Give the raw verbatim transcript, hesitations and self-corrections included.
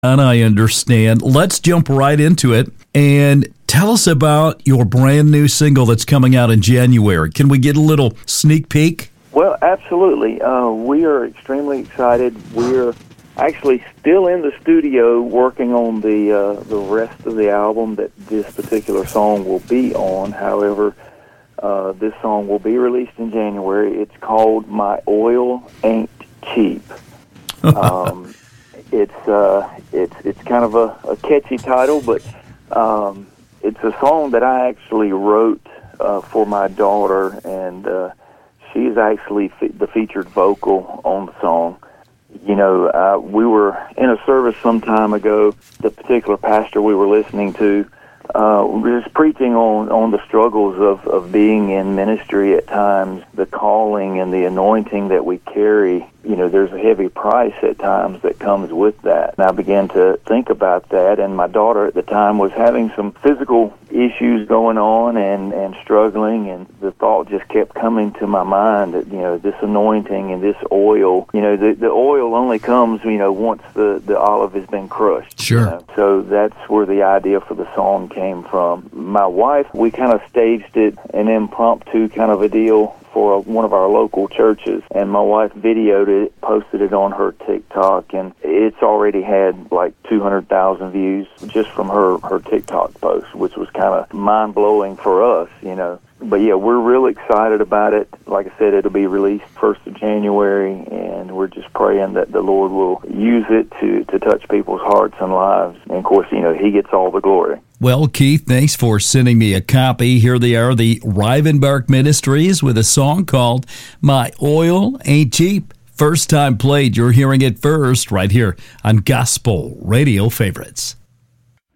And I understand. Let's jump right into it and tell us about your brand new single that's coming out in January. Can we get a little sneak peek? Well, absolutely. Uh, we are extremely excited. We're actually still in the studio working on the uh, the rest of the album that this particular song will be on. However, uh, this song will be released in January. It's called My Oil Ain't Cheap. Um, it's uh, it's it's kind of a, a catchy title, but um, it's a song that I actually wrote uh, for my daughter, and uh, she's actually fe- the featured vocal on the song. You know, uh, we were in a service some time ago. The particular pastor we were listening to uh, was preaching on, on the struggles of, of being in ministry at times, the calling and the anointing that we carry. You know, there's a heavy price at times that comes with that. And I began to think about that, and my daughter at the time was having some physical issues going on and, and struggling, and the thought just kept coming to my mind that, you know, this anointing and this oil, you know, the, the oil only comes, you know, once the, the olive has been crushed. Sure. You know? So that's where the idea for the song came from. My wife, we kind of staged it an impromptu kind of a deal for one of our local churches, and my wife videoed it, posted it on her TikTok, and it's already had like two hundred thousand views just from her, her TikTok post, which was kind of mind-blowing for us, you know. But yeah, we're real excited about it. Like I said, it'll be released first of January, and we're just praying that the Lord will use it to, to touch people's hearts and lives. And of course, you know, He gets all the glory. Well, Keith, thanks for sending me a copy. Here they are, the Rivenbark Ministries with a song called My Oil Ain't Cheap. First time played, you're hearing it first right here on Gospel Radio Favorites.